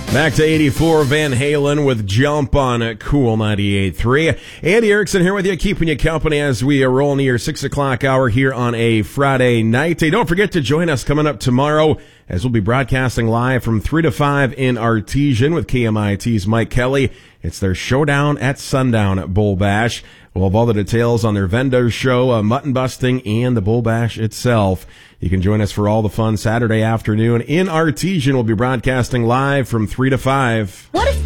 Back to 84 Van Halen with Jump on Cool 98.3. Andy Erickson here with you, keeping you company as we roll into your 6 o'clock hour here on a Friday night. Hey, don't forget to join us coming up tomorrow as we'll be broadcasting live from 3 to 5 in Artesian with KMIT's Mike Kelly. It's their Showdown at Sundown at Bull Bash. We'll have all the details on their vendor show, mutton busting, and the Bull Bash itself. You can join us for all the fun Saturday afternoon in Artesian. We'll be broadcasting live from 3 to 5. What if